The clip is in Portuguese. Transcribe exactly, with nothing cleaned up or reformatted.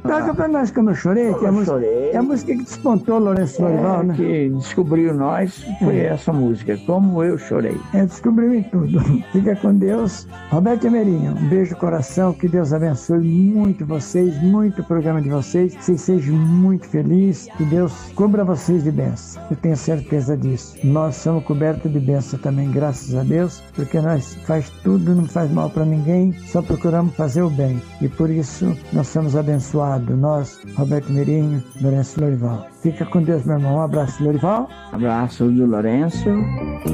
Toca pra nós Como Eu Chorei, que é a, Como Eu música, Chorei. é a música que despontou Lourenço Lorival, É, né? que descobriu nós, foi É. essa música, Como Eu Chorei. É, descobriu em tudo. Fica com Deus. Roberto Emerinho, um beijo no coração, que Deus abençoe muito vocês, muito o programa de vocês, que vocês sejam muito felizes, que Deus cubra vocês de bênção. Eu tenho certeza disso. Nós somos cobertos de bênção também, graças a Deus, porque nós faz tudo, não faz mal para ninguém, só procuramos fazer o bem. E por isso nós somos abençoados. Nós, Roberto Emerinho, Lourenço Lorival. Fica com Deus, meu irmão. Um abraço, Lorival. Abraço do Lourenço.